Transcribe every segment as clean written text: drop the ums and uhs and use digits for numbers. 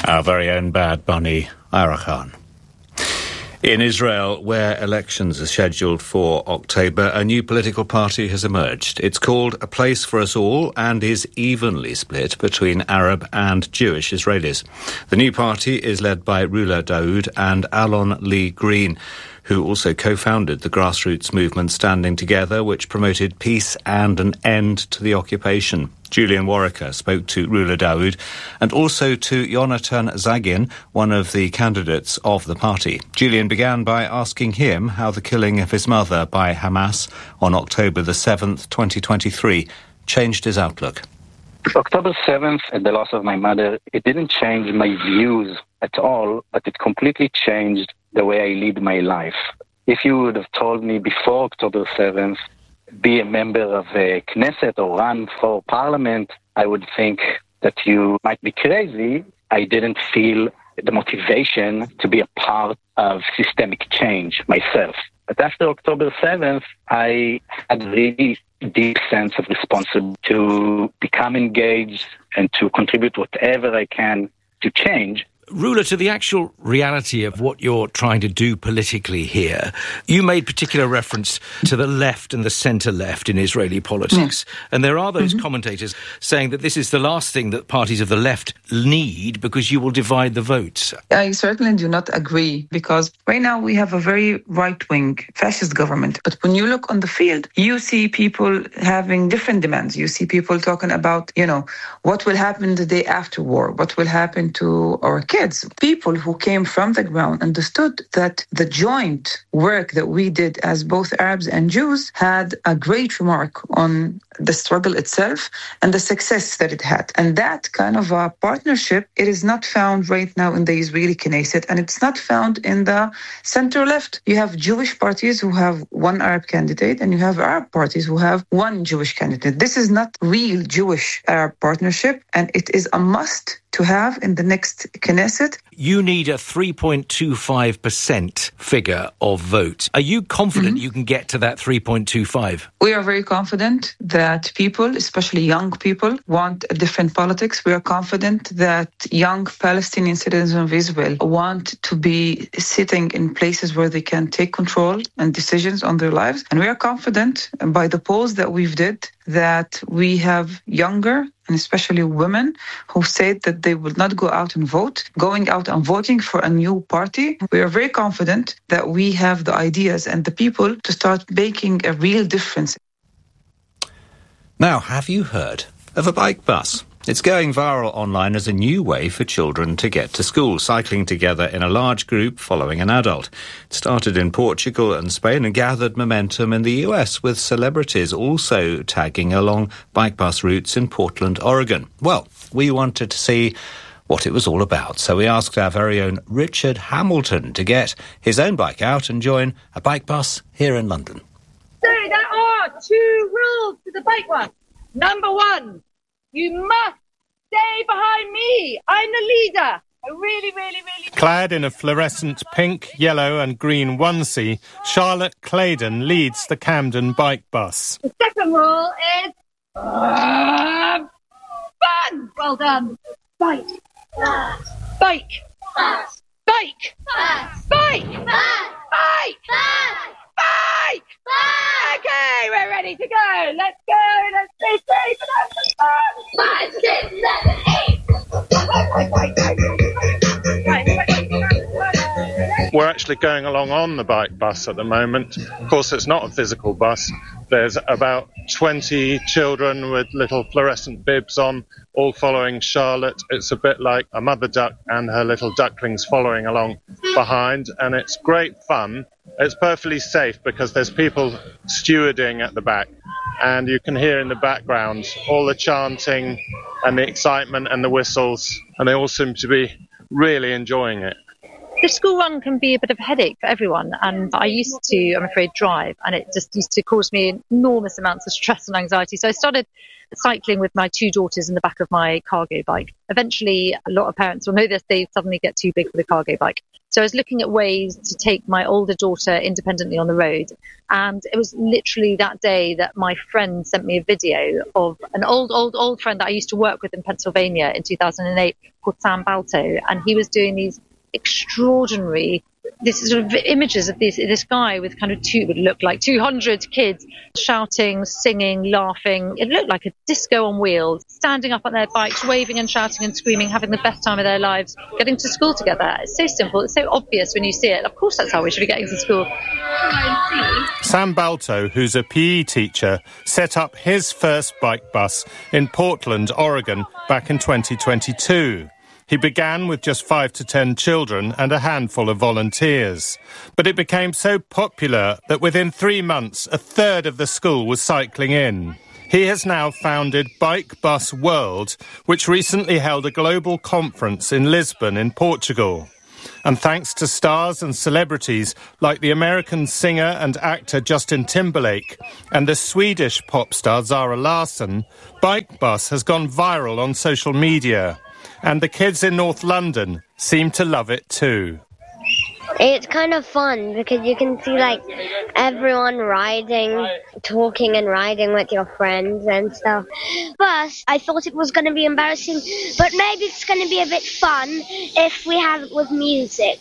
Our very own Bad Bunny, Ira Khan. In Israel, where elections are scheduled for October, a new political party has emerged. It's called A Place for Us All and is evenly split between Arab and Jewish Israelis. The new party is led by Rula Daoud and Alon Lee Green, who also co-founded the grassroots movement Standing Together, which promoted peace and an end to the occupation. Julian Warwicker spoke to Rula Daoud and also to Yonatan Zagin, one of the candidates of the party. Julian began by asking him how the killing of his mother by Hamas on October the 7th, 2023, changed his outlook. October 7th and the loss of my mother, it didn't change my views at all, but it completely changed the way I lead my life. If you would have told me before October 7th, be a member of a Knesset or run for parliament, I would think that you might be crazy. I didn't feel the motivation to be a part of systemic change myself. But after October 7th, I had a really deep sense of responsibility to become engaged and to contribute whatever I can to change. Rula, to the actual reality of what you're trying to do politically here, you made particular reference to the left and the centre-left in Israeli politics. Yeah. And there are those commentators saying that this is the last thing that parties of the left need because you will divide the votes. I certainly do not agree, because right now we have a very right-wing fascist government. But when you look on the field, you see people having different demands. You see people talking about, what will happen the day after war, what will happen to our kids. People who came from the ground understood that the joint work that we did as both Arabs and Jews had a great remark on the struggle itself and the success that it had. And that kind of a partnership, it is not found right now in the Israeli Knesset, and it's not found in the center-left. You have Jewish parties who have one Arab candidate, and you have Arab parties who have one Jewish candidate. This is not real Jewish-Arab partnership, and it is a must to have in the next Knesset. You need a 3.25% figure of votes. Are you confident you can get to that 3.25? We are very confident that people, especially young people, want a different politics. We are confident that young Palestinian citizens of Israel want to be sitting in places where they can take control and decisions on their lives. And we are confident by the polls that we've did that we have younger and especially women who said that they will not go out and vote, going out and voting for a new party. We are very confident that we have the ideas and the people to start making a real difference. Now, have you heard of a bike bus? It's going viral online as a new way for children to get to school, cycling together in a large group following an adult. It started in Portugal and Spain and gathered momentum in the US, with celebrities also tagging along bike bus routes in Portland, Oregon. Well, we wanted to see what it was all about, so we asked our very own Richard Hamilton to get his own bike out and join a bike bus here in London. So there are 2 rules to the bike bus. Number 1. You must stay behind me. I'm the leader. I really. Clad in a fluorescent pink, yellow and green onesie, Charlotte Claydon leads the Camden bike bus. The second rule is fun. Well done. Bike. Bike. Bike. Bike. Bike. Bike! Okay, we're ready to go. Let's go. Let's stay safe and have some fun. We're actually going along on the bike bus at the moment. Of course, it's not a physical bus. There's about 20 children with little fluorescent bibs on, all following Charlotte. It's a bit like a mother duck and her little ducklings following along behind, and it's great fun. It's perfectly safe because there's people stewarding at the back, and you can hear in the background all the chanting and the excitement and the whistles, and they all seem to be really enjoying it. The school run can be a bit of a headache for everyone, and I used to, I'm afraid, drive, and it just used to cause me enormous amounts of stress and anxiety. So I started cycling with my 2 daughters in the back of my cargo bike. Eventually, a lot of parents will know this, they suddenly get too big for the cargo bike. So I was looking at ways to take my older daughter independently on the road. And it was literally that day that my friend sent me a video of an old friend that I used to work with in Pennsylvania in 2008 called Sam Balto. And he was doing these extraordinary sort of images of this guy with kind of would look like 200 kids shouting, singing, laughing. It looked like a disco on wheels, standing up on their bikes, waving and shouting and screaming, having the best time of their lives, getting to school together. It's so simple. It's so obvious when you see it. Of course, that's how we should be getting to school. Sam Balto, who's a PE teacher, set up his first bike bus in Portland, Oregon, back in 2022. He began with just 5 to 10 children and a handful of volunteers. But it became so popular that within 3 months, a third of the school was cycling in. He has now founded Bike Bus World, which recently held a global conference in Lisbon in Portugal. And thanks to stars and celebrities like the American singer and actor Justin Timberlake and the Swedish pop star Zara Larsson, Bike Bus has gone viral on social media. And the kids in North London seem to love it too. It's kind of fun because you can see like everyone riding, talking and riding with your friends and stuff. First, I thought it was going to be embarrassing, but maybe it's going to be a bit fun if we have it with music.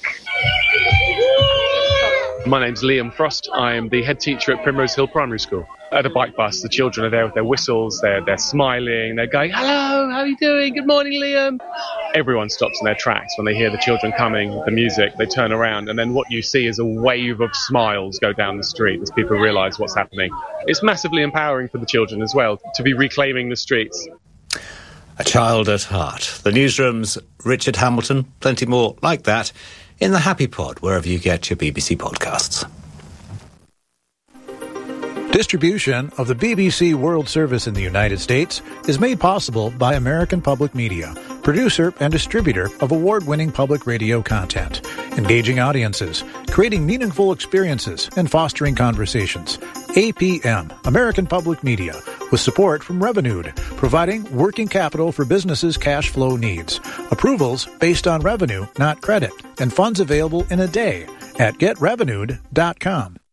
My name's Liam Frost. I am the head teacher at Primrose Hill Primary School. At a bike bus, the children are there with their whistles, they're smiling, they're going, hello, how are you doing? Good morning, Liam. Everyone stops in their tracks when they hear the children coming, the music, they turn around, and then what you see is a wave of smiles go down the street as people realise what's happening. It's massively empowering for the children as well to be reclaiming the streets. A child at heart. The newsroom's Richard Hamilton, plenty more like that in the Happy Pod, wherever you get your BBC podcasts. Distribution of the BBC World Service in the United States is made possible by American Public Media, producer and distributor of award-winning public radio content, engaging audiences, creating meaningful experiences, and fostering conversations. APM, American Public Media, with support from Revenued, providing working capital for businesses' cash flow needs. Approvals based on revenue, not credit, and funds available in a day at getrevenued.com.